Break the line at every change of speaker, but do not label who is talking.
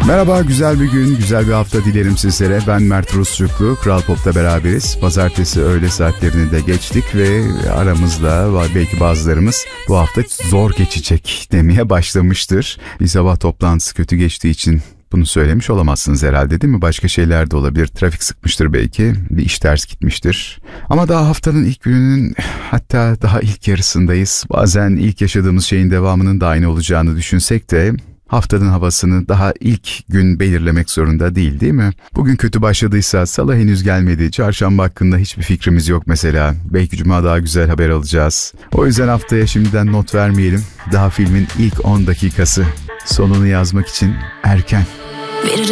Merhaba, güzel bir gün, güzel bir hafta dilerim sizlere. Ben Mert Rusçuklu, Kral Pop'ta beraberiz. Pazartesi öğle saatlerini de geçtik ve aramızda belki bazılarımız bu hafta zor geçecek demeye başlamıştır. Bir sabah toplantısı kötü geçtiği için bunu söylemiş olamazsınız herhalde, değil mi? Başka şeyler de olabilir. Trafik sıkmıştır belki, bir iş ters gitmiştir. Ama daha haftanın ilk gününün, hatta daha ilk yarısındayız. Bazen ilk yaşadığımız şeyin devamının da aynı olacağını düşünsek de haftanın havasını daha ilk gün belirlemek zorunda değil mi? Bugün kötü başladıysa salı henüz gelmedi. Çarşamba hakkında hiçbir fikrimiz yok mesela. Belki cuma daha güzel haber alacağız. O yüzden haftaya şimdiden not vermeyelim. Daha filmin ilk 10 dakikası. Sonunu yazmak için erken.
Veririm